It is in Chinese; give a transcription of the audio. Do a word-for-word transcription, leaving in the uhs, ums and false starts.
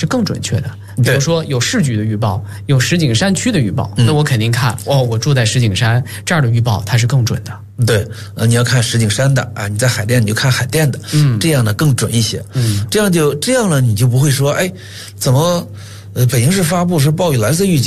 更准确的。比如说有市局的预报，有石景山区的预报，那我肯定看哦，我住在石景山这儿的预报它是更准的。 对，呃，你要看石景山的啊，你在海淀你就看海淀的，嗯，这样呢更准一些，嗯，这样就这样了，你就不会说，哎，怎么，呃，北京市发布是暴雨蓝色预警。